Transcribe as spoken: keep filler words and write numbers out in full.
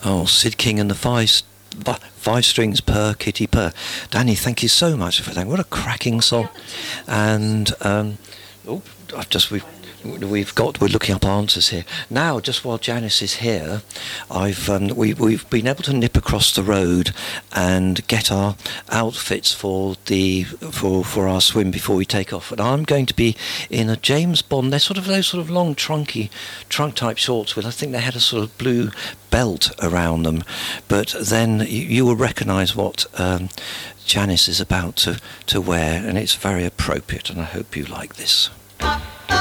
Oh, Sid King and the Five, five Strings Per Kitty Per. Danny, thank you so much for that. What a cracking song. And um, oh, I've just we've we've got we're looking up answers here now. Just while Janice is here, I've um, we we've been able to nip across the road and get our outfits for the for for our swim before we take off. And I'm going to be in a James Bond. They're sort of those sort of long trunky trunk type shorts with, I think they had a sort of blue belt around them. But then you, you will recognise what um, Janice is about to to wear, and it's very appropriate. And I hope you like this.